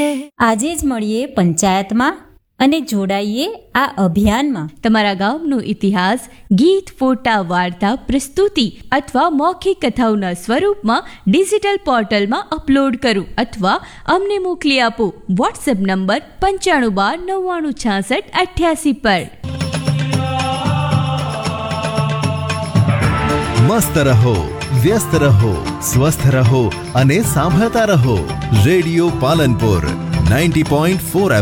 है। આજે જ મળીએ પંચાયતમાં અને જોડાઈએ આ અભિયાનમાં. તમારા ગામનો ઇતિહાસ ગીત, ફોટા, વાર્તા, પ્રસ્તુતિ અથવા મૌખિક કથાઓના સ્વરૂપમાં ડિજિટલ પોર્ટલમાં અપલોડ કરો અથવા અમને મોકલી આપો. વોટ્સએપ નંબર 9512996688 પર. મસ્ત રહો, વ્યસ્ત રહો, સ્વસ્થ રહો અને સાંભળતા રહો. રેડિયો પાલનપુર 90.4